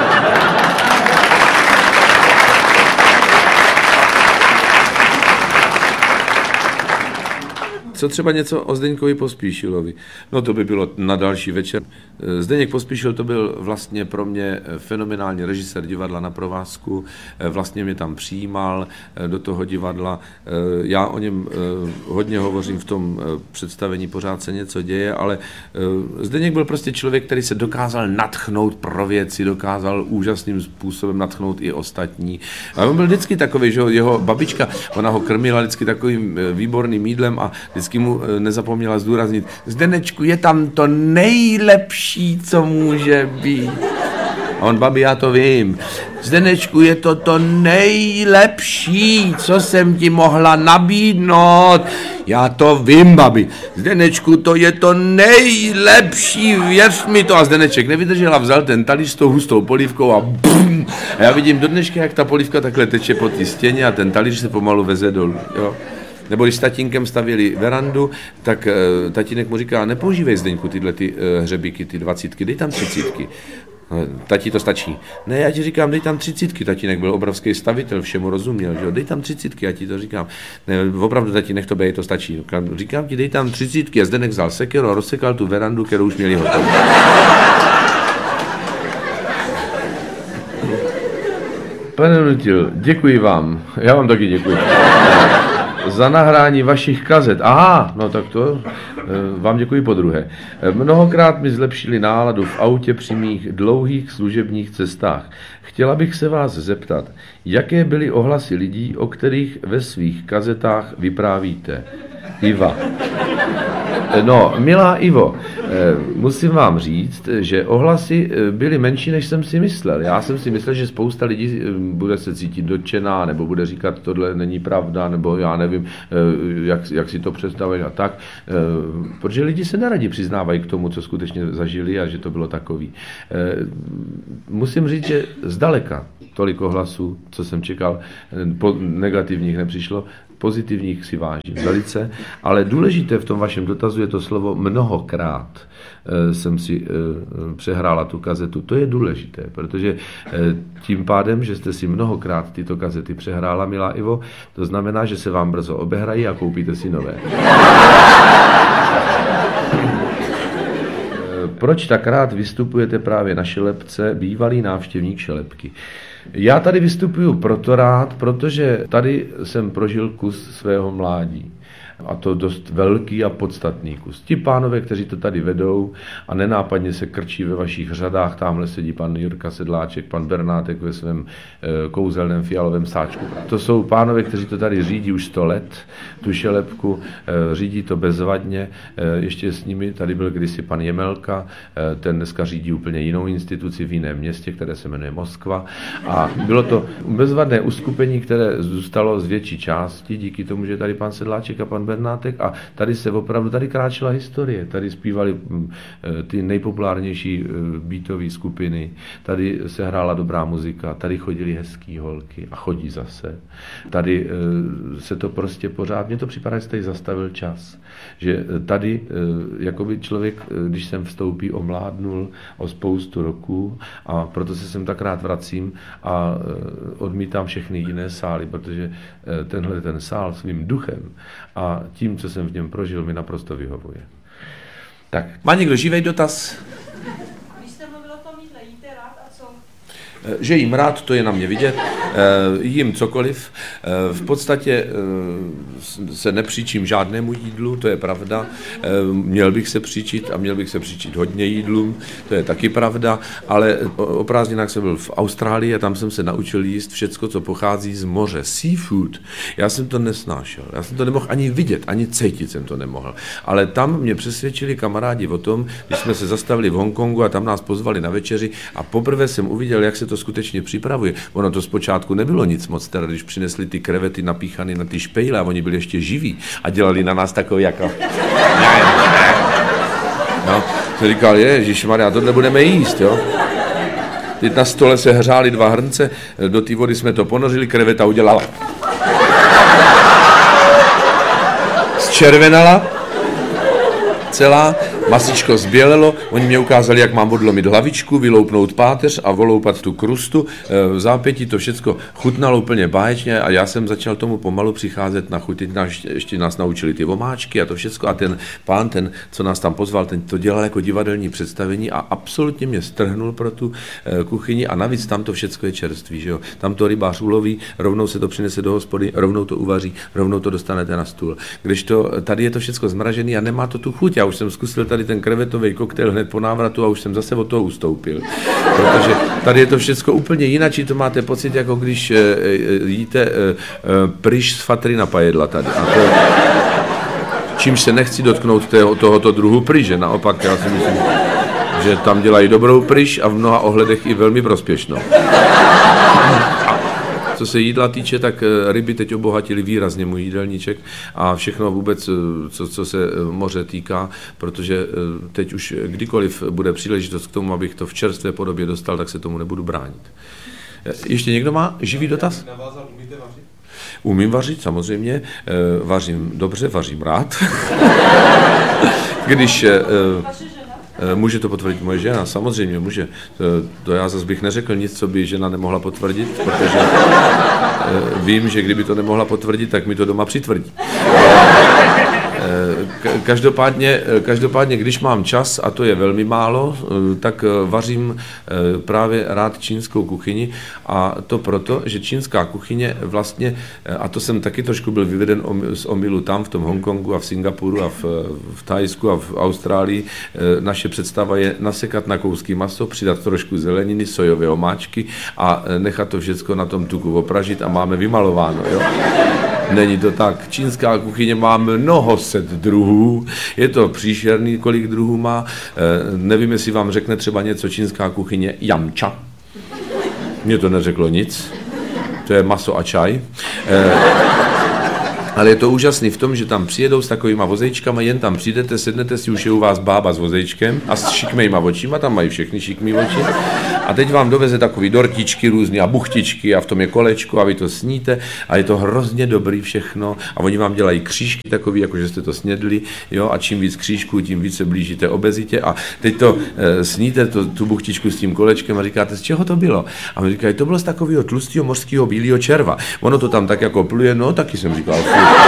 Co třeba něco o Zdeňkovi Pospíšilovi? No to by bylo na další večer. Zdeněk Pospíšil to byl vlastně pro mě fenomenální režisér divadla Na provázku. Vlastně mě tam přijímal do toho divadla. Já o něm hodně hovořím v tom představení Pořád se něco děje, ale Zdeněk byl prostě člověk, který se dokázal nadchnout pro věci, dokázal úžasným způsobem nadchnout i ostatní. A on byl vždycky takový, že jeho babička, ona ho krmila vždycky takovým výborným jídlem a vždycky mu nezapomněla zdůraznit: Zdenečku, je tam to nejlepší, co může být. A on: babi, já to vím. Zdenečku, je to nejlepší, co jsem ti mohla nabídnout. Já to vím, babi. Zdenečku, to je to nejlepší, věř mi to. A Zdeneček nevydržel a vzal ten talíř s tou hustou polívkou a bum. A já vidím do dneška, jak ta polívka takhle teče po té stěně a ten talíř se pomalu veze dolů. Jo. Nebo když s tatínkem stavěli verandu, tak tatínek mu říká: nepoužívej, Zdeňku, tyhle ty hřebíky, ty 20, dej tam 30. Tati, to stačí. Ne, já ti říkám, dej tam 30. Tatínek byl obrovský stavitel, všemu rozuměl, že jo? Dej tam 30, já ti to říkám. Ne, opravdu, tati, nech to bej, to stačí. Říkám ti, dej tam 30. A Zdeněk vzal sekeru a rozsekal tu verandu, kterou už měli hotovou. Pane Nutil, děkuji vám. Já vám taky děkuji. Za nahrání vašich kazet. Aha, no tak to vám děkuji podruhé. Mnohokrát mi zlepšili náladu v autě při mých dlouhých služebních cestách. Chtěla bych se vás zeptat, jaké byly ohlasy lidí, o kterých ve svých kazetách vyprávíte? Iva. No, milá Ivo, musím vám říct, že ohlasy byly menší, než jsem si myslel. Já jsem si myslel, že spousta lidí bude se cítit dotčená, nebo bude říkat, tohle není pravda, nebo já nevím, jak si to představit a tak. Protože lidi se neradi přiznávají k tomu, co skutečně zažili a že to bylo takový. Musím říct, že zdaleka tolik ohlasů, co jsem čekal, negativních nepřišlo, pozitivních si vážím velice, ale důležité v tom vašem dotazu je to slovo mnohokrát jsem si přehrála tu kazetu. To je důležité, protože tím pádem, že jste si mnohokrát tyto kazety přehrála, milá Ivo, to znamená, že se vám brzo obehrají a koupíte si nové. Proč tak rád vystupujete právě na Šelepce, bývalý návštěvník Šelepky? Já tady vystupuju proto rád, protože tady jsem prožil kus svého mládí. A to dost velký a podstatný kus. Ti pánové, kteří to tady vedou a nenápadně se krčí ve vašich řadách, tamhle sedí pan Jirka Sedláček, pan Bernátek ve svém kouzelném fialovém sáčku. To jsou pánové, kteří to tady řídí už 100 let, tu Šelepku, řídí to bezvadně. Ještě s nimi tady byl kdysi pan Jemelka, ten dneska řídí úplně jinou instituci v jiném městě, které se jmenuje Moskva. A bylo to bezvadné uskupení, které zůstalo z větší části díky tomu, že tady pan Sedláček a pan Bernátek a tady kráčela historie, tady zpívali ty nejpopulárnější beatové skupiny, tady se hrála dobrá muzika, tady chodili hezký holky a chodí zase. Tady se to prostě pořád, mně to připadá, že se tady zastavil čas, že tady jakoby člověk, když sem vstoupí, omládnul o spoustu roků a proto se sem tak rád vracím a odmítám všechny jiné sály, protože tenhle ten sál svým duchem a tím, co jsem v něm prožil, mi naprosto vyhovuje. Tak, má někdo živej dotaz? Když jste mluvil o tom jídle, jíte rád a co? Že jím rád, to je na mě vidět, jím cokoliv. V podstatě se nepříčím žádnému jídlu, to je pravda. Měl bych se příčit a měl bych se příčit hodně jídlům, to je taky pravda, ale o prázdninách jsem byl v Austrálii a tam jsem se naučil jíst všecko, co pochází z moře. Seafood. Já jsem to nesnášel, já jsem to nemohl ani vidět, ani cítit jsem to nemohl. Ale tam mě přesvědčili kamarádi o tom, když jsme se zastavili v Hongkongu a tam nás pozvali na večeři a poprvé jsem uviděl, jak se to skutečně připravuje. Ono to zpočátku nebylo nic moc, teda když přinesli ty krevety napíchané na ty špejle a oni byli ještě živí a dělali na nás takový jako... No, jsem říkal, ježišmarja, tohle budeme jíst, jo. Teď na stole se hřály 2 hrnce, do té vody jsme to ponořili, kreveta udělala. Zčervenala celá, Masičko zbělelo, oni mě ukázali, jak mám odlomit hlavičku, vyloupnout páteř a voloupat tu krustu. V zápětí to všecko chutnalo úplně báječně a já jsem začal tomu pomalu přicházet na chuť. Teď ještě nás naučili ty omáčky a to všecko a ten pán, co nás tam pozval, ten to dělal jako divadelní představení a absolutně mě strhnul pro tu kuchyni a navíc tam to všecko je čerství, že jo. Tam to rybář uloví, rovnou se to přinese do hospody, rovnou to uvaří, rovnou to dostanete na stůl. Kdežto tady je to všecko zmražený a nemá to tu chuť. Já už jsem zkusil tady ten krevetový koktejl hned po návratu a už jsem zase od toho ustoupil. Protože tady je to všecko úplně jinak, to máte pocit, jako když jíte pryš z fatry na pajedla tady. A to, čímž se nechci dotknout tohoto druhu pryže, naopak já si myslím, že tam dělají dobrou pryš a v mnoha ohledech i velmi prospěšnou. Co se jídla týče, tak ryby teď obohatili výrazně můj jídelníček a všechno vůbec, co se moře týká, protože teď už kdykoliv bude příležitost k tomu, abych to v čerstvé podobě dostal, tak se tomu nebudu bránit. Ještě někdo má živý dotaz? Umíte vařit? Umím vařit, samozřejmě. Vařím dobře, vařím rád. Když... Vaše žena? Může to potvrdit moje žena, samozřejmě může. To já zase bych neřekl nic, co by žena nemohla potvrdit, protože vím, že kdyby to nemohla potvrdit, tak mi to doma přitvrdí. Každopádně, když mám čas, a to je velmi málo, tak vařím právě rád čínskou kuchyni a to proto, že čínská kuchyně vlastně, a to jsem taky trošku byl vyveden z omylu tam, v tom Hongkongu a v Singapuru a v Thajsku a v Austrálii, naše představa je nasekat na kousky maso, přidat trošku zeleniny, sojové omáčky a nechat to všechno na tom tuku opražit a máme vymalováno. Jo? Není to tak. Čínská kuchyně má mnoho set druhů, je to příšerný, kolik druhů má. Nevím, jestli vám řekne třeba něco čínská kuchyně yamcha. Mně to neřeklo nic. To je maso a čaj. Ale je to úžasný v tom, že tam přijedou s takovýma vozejčkama, jen tam přijdete, sednete si, už je u vás bába s vozejčkem a s šikmejma očima, tam mají všechny šikmý oči. A teď vám doveze takový dortičky různý a buchtičky a v tom je kolečko a vy to sníte a je to hrozně dobrý všechno a oni vám dělají křížky takový, jako že jste to snědli, jo, a čím víc křížků, tím víc se blížíte obezitě a teď to sníte tu buchtičku s tím kolečkem a říkáte, z čeho to bylo? A oni říkají, to bylo z takového tlustého mořského bílého červa. Ono to tam tak jako pluje, no taky jsem říkal.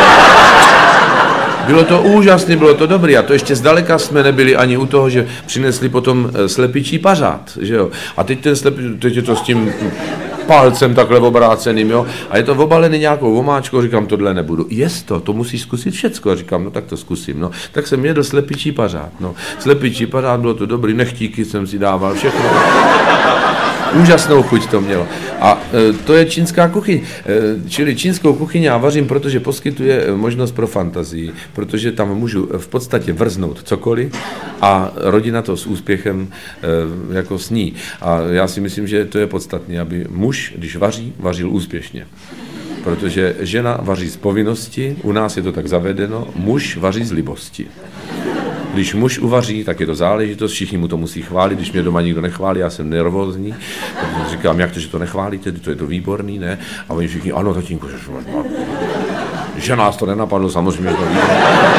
Bylo to úžasné, bylo to dobré a to ještě zdaleka jsme nebyli ani u toho, že přinesli potom slepičí pařád, že jo. A teď teď je to s tím palcem takhle obráceným, jo. A je to obalený nějakou omáčkou, říkám, tohle nebudu. Jest to musíš zkusit všecko. A říkám, no tak to zkusím, no. Tak jsem jedl slepičí pařád, no. Slepičí pařád, bylo to dobrý, nechtíky jsem si dával, všechno. Úžasnou chuť to mělo. A to je čínská kuchyň. Čili čínskou kuchyň já vařím, protože poskytuje možnost pro fantazii, protože tam můžu v podstatě vrznout cokoliv a rodina to s úspěchem jako sní. A já si myslím, že to je podstatné, aby muž, když vaří, vařil úspěšně. Protože žena vaří z povinnosti, u nás je to tak zavedeno, muž vaří z libosti. Když muž uvaří, tak je to záležitost, všichni mu to musí chválit, když mě doma nikdo nechválí, já jsem nervózní, říkám, jak to, že to nechválíte, to je to výborný, ne? A oni všichni, ano, tatínku, že nás to nenapadlo, samozřejmě, že to výborný.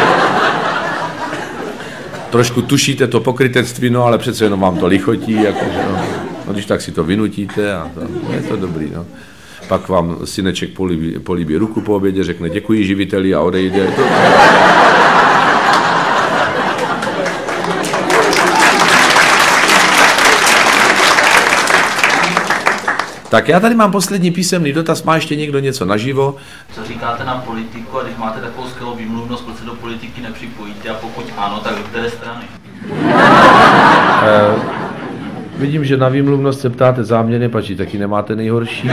Trošku tušíte to pokrytectví, no, ale přece jenom vám to lichotí, jakože, no, když tak si to vynutíte a je to dobrý, no. Pak vám syneček políbí ruku po obědě, řekne děkuji živiteli a odejde. Tak já tady mám poslední písemný dotaz, má ještě někdo něco naživo? Co říkáte na politiku a když máte takovou skvělou výmluvnost, proč se do politiky nepřipojíte a pokud ano, tak do které strany? Vidím, že na výmluvnost se ptáte záměrně, pači taky nemáte nejhorší.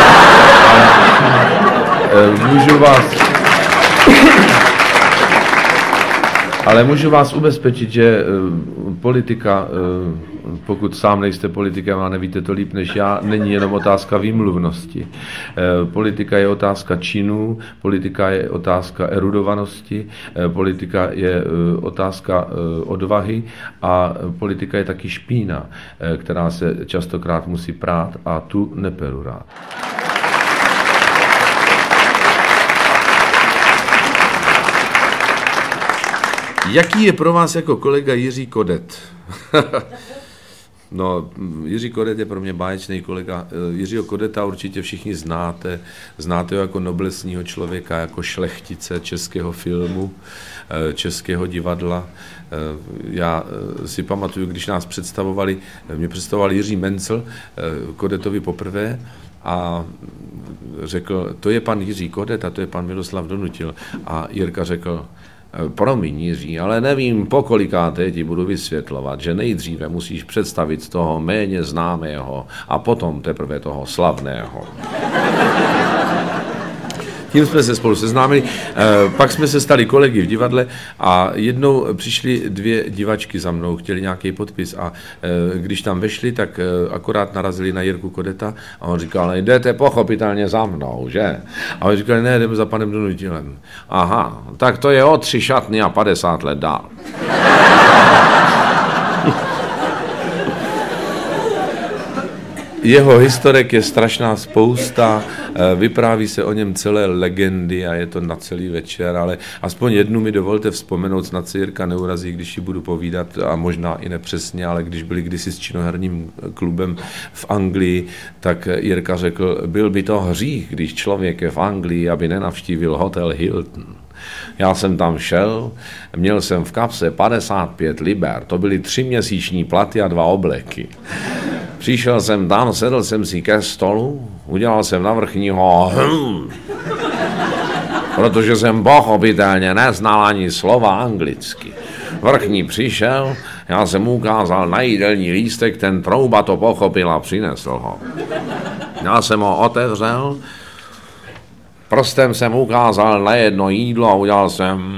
Ale můžu vás ubezpečit, že politika, pokud sám nejste politikem a nevíte to líp než já, není jenom otázka výmluvnosti. Politika je otázka činů, politika je otázka erudovanosti, politika je otázka odvahy a politika je taky špína, která se častokrát musí prát a tu neperu rád. Jaký je pro vás jako kolega Jiří Kodet? No, Jiří Kodet je pro mě báječný kolega. Jiřího Kodeta určitě všichni znáte. Znáte ho jako noblesního člověka, jako šlechtice českého filmu, českého divadla. Já si pamatuju, když nás představovali, mě představoval Jiří Mencel Kodetovi poprvé a řekl, to je pan Jiří Kodet a to je pan Miroslav Donutil. A Jirka řekl, promiň Jiří, ale nevím, po kolikáté ti budu vysvětlovat, že nejdříve musíš představit toho méně známého a potom teprve toho slavného. Tím jsme se spolu seznámili, pak jsme se stali kolegy v divadle a jednou přišly 2 divačky za mnou, chtěli nějaký podpis a když tam vešli, tak akorát narazili na Jirku Kodeta a on říkal, jdete pochopitelně za mnou, že? A on říkal, ne, jdeme za panem Donutilem. Aha, tak to je o 3 šatny a 50 let dál. Jeho historek je strašná spousta, vypráví se o něm celé legendy a je to na celý večer, ale aspoň jednu mi dovolte vzpomenout, snad se Jirka neurazí, když ji budu povídat a možná i nepřesně, ale když byli kdysi s činoherním klubem v Anglii, tak Jirka řekl, byl by to hřích, když člověk je v Anglii, aby nenavštívil hotel Hilton. Já jsem tam šel, měl jsem v kapse 55 liber, to byly 3měsíční platy a 2 obleky. Přišel jsem tam, sedl jsem si ke stolu, udělal jsem na vrchního protože jsem pochopitelně neznal ani slova anglicky. Vrchní přišel, já jsem mu ukázal na jídelní lístek, ten trouba to pochopil a přinesl ho. Já jsem ho otevřel, prstem jsem ukázal na jedno jídlo a udělal jsem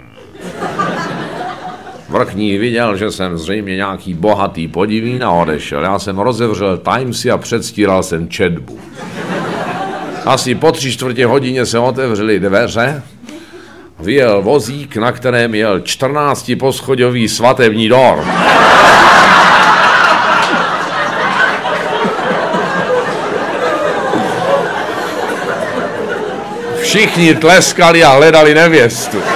Vrchní viděl, že jsem zřejmě nějaký bohatý podivín a odešel. Já jsem rozevřel Timesy a předstíral jsem četbu. Asi po 3/4 hodině se otevřely dveře. Vyjel vozík, na kterém jel 14poschodový svatební dor. Všichni tleskali a hledali nevěstu.